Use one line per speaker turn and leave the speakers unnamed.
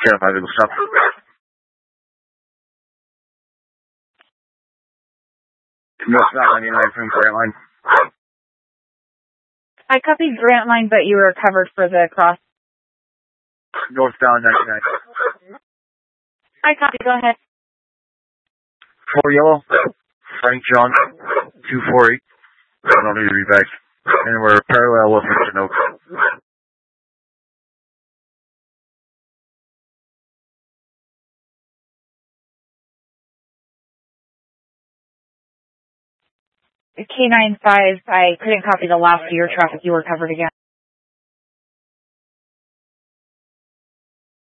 Canada 5 Eagle stop. Northbound 99 from Grant Line.
I copied Grant Line, but you were covered for the cross.
Northbound 99.
I copy, go ahead.
4 yellow, Frank John, 248. I don't need to be back. And we're parallel with Mr. Noakes.
K95, I couldn't copy the last of your traffic. You were covered again.